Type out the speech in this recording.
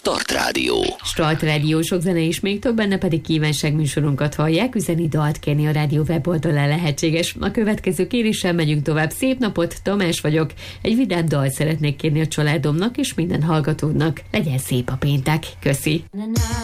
Start Rádió. Start Rádió, sok zene és még több, benne pedig kívánság műsorunkat hallják. Üzeni dalt kérni a rádió weboldalán lehetséges. A következő kéréssel megyünk tovább. Szép napot, Tamás vagyok. Egy vidám dalt szeretnék kérni a családomnak és minden hallgatódnak. Legyen szép a péntek. Köszi!